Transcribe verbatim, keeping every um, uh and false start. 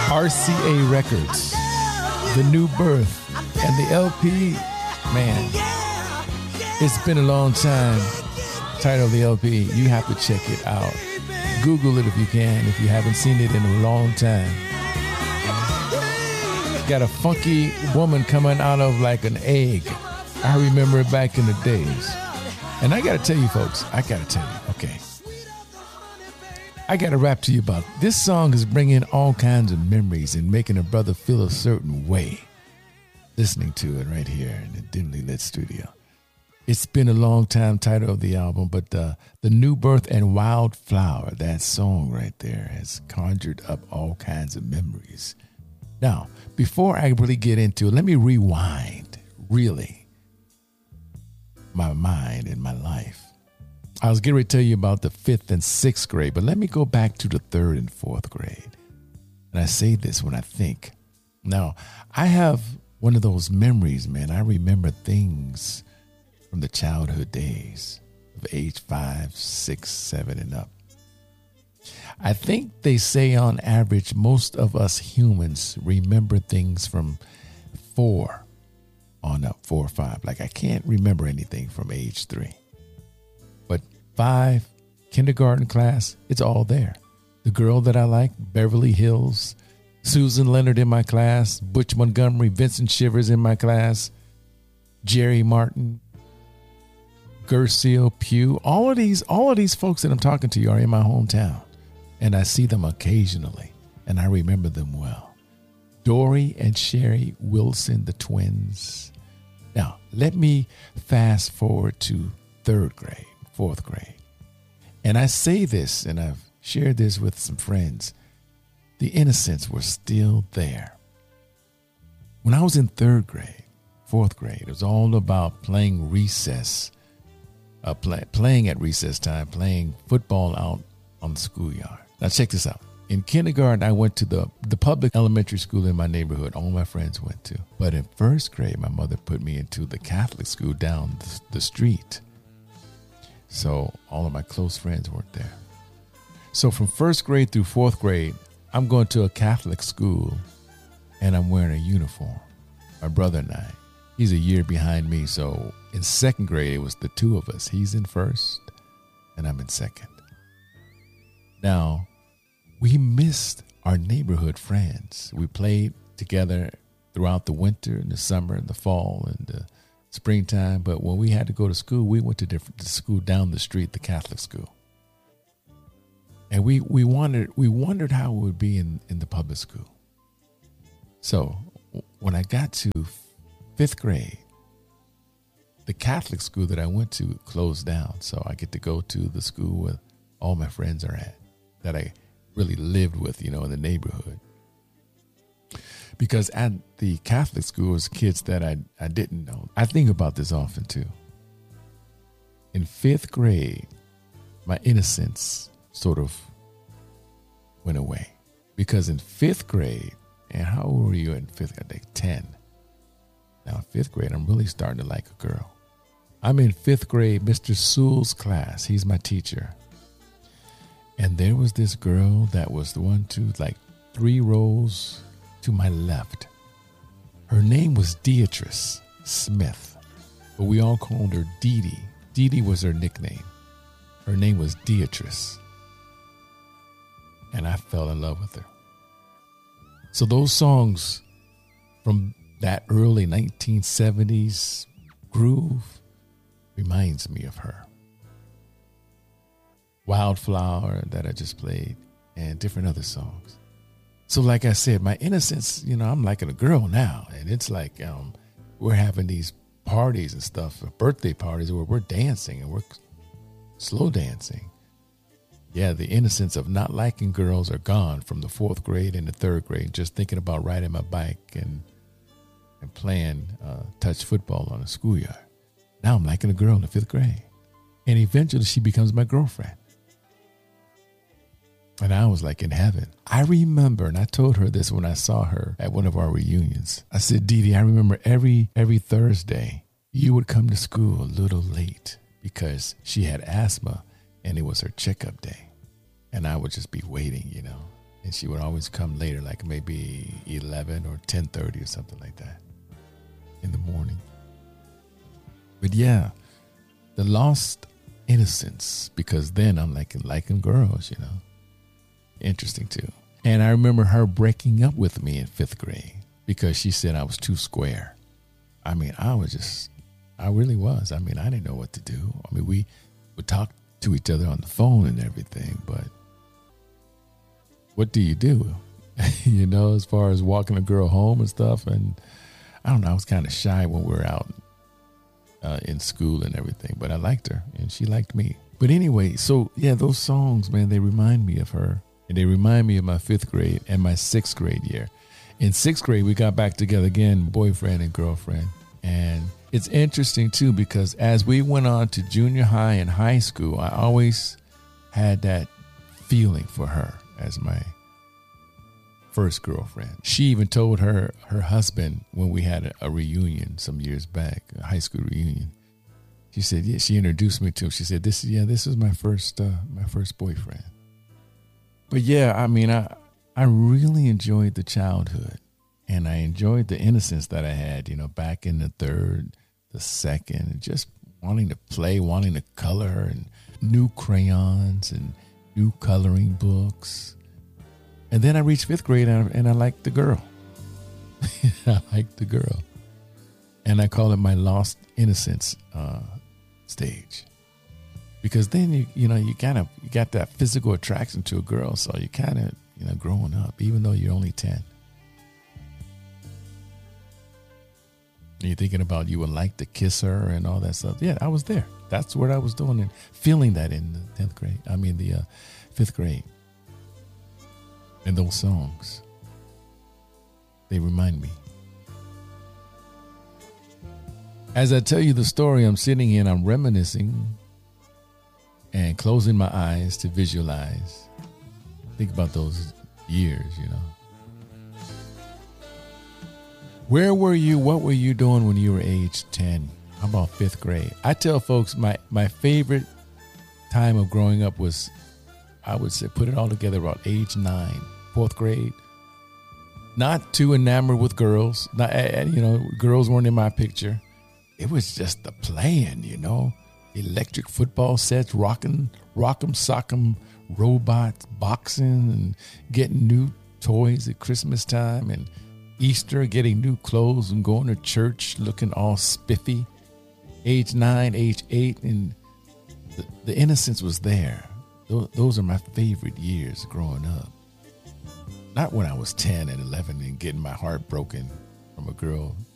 R C A Records, The New Birth, and the L P, man, it's been a long time. Title of the L P, you have to check it out. Google it if you can, if you haven't seen it in a long time. Got a funky woman coming out of like an egg. I remember it back in the days. And I got to tell you, folks, I got to tell you, okay. I got to rap to you about this song is bringing all kinds of memories and making a brother feel a certain way. Listening to it right here in the dimly lit studio. It's been a long time, title of the album, but uh, The New Birth and Wildflower, that song right there has conjured up all kinds of memories. Now, before I really get into it, let me rewind, really, my mind and my life. I was getting ready to tell you about the fifth and sixth grade, but let me go back to the third and fourth grade. And I say this when I think. Now, I have one of those memories, man. I remember things from the childhood days of age five, six, seven, and up. I think they say on average, most of us humans remember things from four on up, four or five. Like I can't remember anything from age three. But five, kindergarten class, it's all there. The girl that I like, Beverly Hills, Susan Leonard in my class, Butch Montgomery, Vincent Shivers in my class, Jerry Martin, Gercio Pugh. All of these, all of these folks that I'm talking to you are in my hometown. And I see them occasionally, and I remember them well. Dory and Sherry Wilson, the twins. Now, let me fast forward to third grade, fourth grade. And I say this, and I've shared this with some friends. The innocence was still there. When I was in third grade, fourth grade, it was all about playing recess, uh, play, playing at recess time, playing football out on the schoolyard. Now check this out. In kindergarten, I went to the, the public elementary school in my neighborhood. All my friends went to. But in first grade, my mother put me into the Catholic school down the, the street. So all of my close friends weren't there. So from first grade through fourth grade, I'm going to a Catholic school and I'm wearing a uniform. My brother and I, he's a year behind me. So in second grade, it was the two of us. He's in first and I'm in second. Now, we missed our neighborhood friends. We played together throughout the winter and the summer and the fall and the springtime. But when we had to go to school, we went to different to school down the street, the Catholic school. And we, we wondered we wondered how it would be in, in the public school. So when I got to fifth grade, the Catholic school that I went to closed down. So I get to go to the school where all my friends are at, that I really lived with, you know, in the neighborhood. Because at the Catholic school was kids that I, I didn't know. I think about this often too. In fifth grade, my innocence sort of went away. Because in fifth grade, and how old were you in fifth grade? Like ten. Now in fifth grade, I'm really starting to like a girl. I'm in fifth grade, Mister Sewell's class. He's my teacher. And there was this girl that was the one, two, like three rows to my left. Her name was Beatrice Smith, but we all called her Dee Dee. Dee Dee was her nickname. Her name was Beatrice. And I fell in love with her. So those songs from that early nineteen seventies groove reminds me of her. Wildflower that I just played and different other songs. So like I said, my innocence, you know, I'm liking a girl now. And it's like um, we're having these parties and stuff, birthday parties where we're dancing and we're slow dancing. Yeah, the innocence of not liking girls are gone from the fourth grade and the third grade, just thinking about riding my bike and and playing uh, touch football on a schoolyard. Now I'm liking a girl in the fifth grade. And eventually she becomes my girlfriend. And I was like in heaven. I remember, and I told her this when I saw her at one of our reunions. I said, Dee Dee, I remember every every Thursday you would come to school a little late because she had asthma and it was her checkup day. And I would just be waiting, you know. And she would always come later, like maybe eleven or ten thirty or something like that in the morning. But yeah, the lost innocence, because then I'm like liking girls, you know. Interesting too. And I remember her breaking up with me in fifth grade because she said I was too square. I mean, I was just, I really was. I mean, I didn't know what to do. I mean, we would talk to each other on the phone and everything, but what do you do? You know, as far as walking a girl home and stuff. And I don't know, I was kind of shy when we were out uh, in school and everything, but I liked her and she liked me. But anyway, so yeah, those songs, man, they remind me of her. And they remind me of my fifth grade and my sixth grade year. In sixth grade, we got back together again, boyfriend and girlfriend. And it's interesting, too, because as we went on to junior high and high school, I always had that feeling for her as my first girlfriend. She even told her her husband when we had a, a reunion some years back, a high school reunion. She said, yeah, she introduced me to him. She said, this, yeah, this is my first, uh, my first boyfriend. But yeah, I mean, I I really enjoyed the childhood, and I enjoyed the innocence that I had, you know, back in the third, the second, just wanting to play, wanting to color, and new crayons and new coloring books. And then I reached fifth grade, and I, and I liked the girl. I liked the girl. And I call it my lost innocence uh, stage. Because then you you know you kind of you got that physical attraction to a girl, so you kind of you know growing up, even though you're only ten. And you're thinking about you would like to kiss her and all that stuff. Yeah, I was there. That's what I was doing and feeling that in the tenth grade. I mean the uh, fifth grade. And those songs, they remind me. As I tell you the story, I'm sitting here and I'm reminiscing. And closing my eyes to visualize. Think about those years, you know. Where were you? What were you doing when you were age ten? How about fifth grade? I tell folks my, my favorite time of growing up was, I would say, put it all together about age nine, fourth grade. Not too enamored with girls. Not, you know, girls weren't in my picture. It was just the playing, you know. Electric football sets, rockin', rock'em, sock'em, robots, boxing, and getting new toys at Christmas time and Easter, getting new clothes and going to church looking all spiffy. Age nine, age eight, and the, the innocence was there. Those, those are my favorite years growing up. Not when I was ten and eleven and getting my heart broken from a girl